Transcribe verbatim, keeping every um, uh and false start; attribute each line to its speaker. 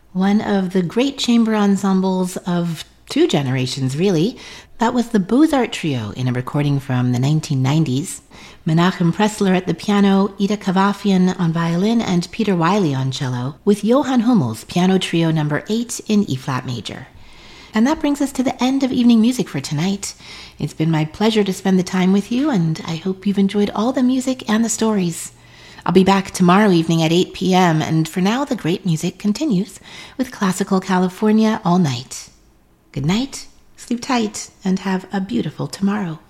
Speaker 1: one of the great chamber ensembles of two generations, really. That was the Beaux-Arts Trio in a recording from the nineteen nineties. Menachem Pressler at the piano, Ida Kavafian on violin, and Peter Wiley on cello, with Johann Hummel's Piano Trio number eight in E-flat major. And that brings us to the end of evening music for tonight. It's been my pleasure to spend the time with you, and I hope you've enjoyed all the music and the stories. I'll be back tomorrow evening at eight p.m., and for now, the great music continues with Classical California all night. Good night, sleep tight, and have a beautiful tomorrow.